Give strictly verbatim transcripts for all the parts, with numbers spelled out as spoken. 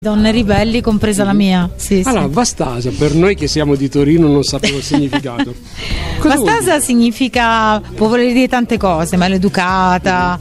Donne ribelli, compresa la mia. Sì, allora, sì. Vastasa, per noi che siamo di Torino non sappiamo il significato. Cosa Vastasa significa, può voler dire tante cose, maleducata,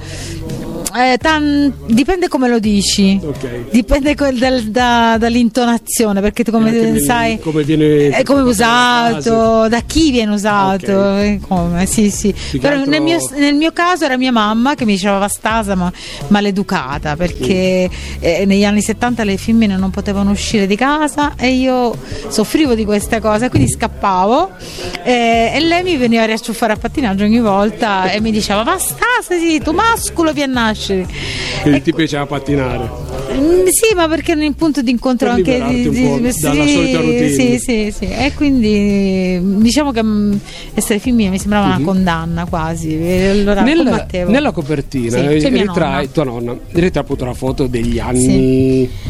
eh, tan, dipende come lo dici, okay. Dipende quel del, da, dall'intonazione, perché tu come viene, sai come viene è come usato, da chi viene usato, okay. Come, sì, sì. Però altro... nel, mio, nel mio caso era mia mamma che mi diceva Vastasa, ma maleducata, perché mm. eh, negli anni settanta le femmine non potevano uscire di casa e io soffrivo di queste cose, quindi scappavo eh, e lei mi veniva a riacciuffare a pattinaggio ogni volta e mi diceva Vastasa, sì, tu mascolo vieni a nascere. Quindi e, ti piaceva pattinare? Mm, sì, ma perché era un punto di incontro per anche di, di, un po' sì, dalla solita routine. Sì, sì, sì. E quindi diciamo che mh, essere femmina mi sembrava uh-huh. una condanna quasi. E allora nella, combattevo. Nella copertina sì, ritrai tua nonna, ritrai appunto una foto degli anni sì.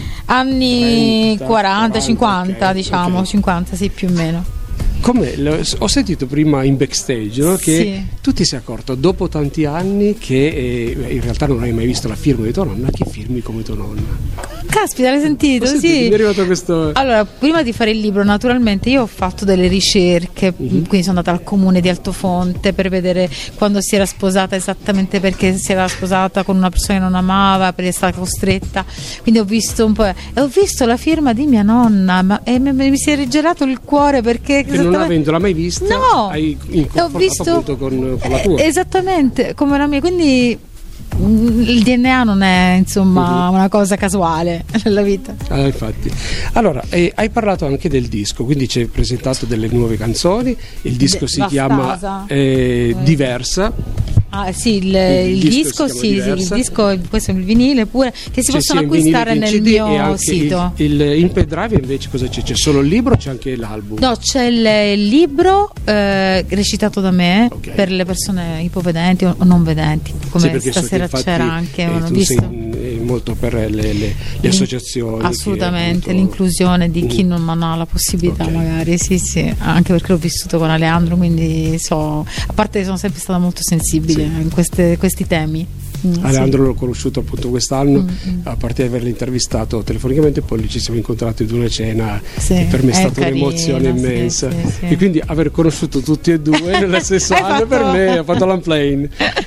anni trenta, quaranta, quaranta cinquanta, okay, diciamo, okay. cinquanta, sì, più o meno. Come ho sentito prima in backstage, no? Che sì. tu ti sei accorto dopo tanti anni che eh, in realtà non hai mai visto la firma di tua nonna, che firmi come tua nonna. Caspita, l'hai sentito? Ho sentito, sì. Mi è arrivato questo... Allora, prima di fare il libro, naturalmente, io ho fatto delle ricerche, uh-huh. quindi sono andata al comune di Altofonte per vedere quando si era sposata, esattamente perché si era sposata con una persona che non amava, perché è stata costretta. Quindi ho visto un po' e ho visto la firma di mia nonna, ma e mi, mi si è rigelato il cuore perché e non avendola mai vista, no, hai incontrato visto, appunto con, con la tua. Esattamente, come la mia, quindi il D N A non è insomma uh-huh. una cosa casuale nella vita. Ah, infatti. Allora, eh, hai parlato anche del disco, quindi ci hai presentato delle nuove canzoni, il disco De- si Vastasa. chiama eh, Diversa. Ah sì, il, il, il disco, disco sì, sì, il disco, questo è il vinile pure, che si cioè, possono acquistare nel C D mio sito. Il, il, in pendrive invece cosa c'è? C'è solo il libro o c'è anche l'album? No, c'è il, il libro eh, recitato da me, okay. per le persone ipovedenti o non vedenti, come sì, stasera so c'era anche, eh, tu visto? Sei molto per le, le, le associazioni. Assolutamente, che, appunto... l'inclusione di chi mm. non ha la possibilità, okay. magari, sì sì, anche perché l'ho vissuto con Aleandro, quindi so, a parte che sono sempre stata molto sensibile in queste, questi temi. Mm, Aleandro sì. l'ho conosciuto appunto quest'anno, mm-hmm. a parte di averlo intervistato telefonicamente, poi ci siamo incontrati ad una cena, sì, e per me è stata carino, un'emozione immensa, sì, sì, sì. E quindi aver conosciuto tutti e due nello stesso anno fatto... per me ha fatto l'unplane.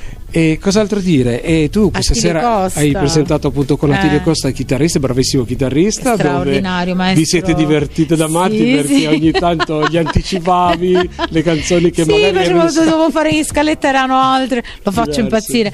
E cos'altro dire? E tu questa Attilio sera Costa. Hai presentato appunto con Attilio eh. Costa, chitarrista, bravissimo chitarrista, straordinario, dove maestro. Vi siete divertite da matti, sì, perché sì. ogni tanto gli anticipavi le canzoni che sì, magari facevo, dovevo fare in scaletta, erano altre, lo faccio diverse. impazzire.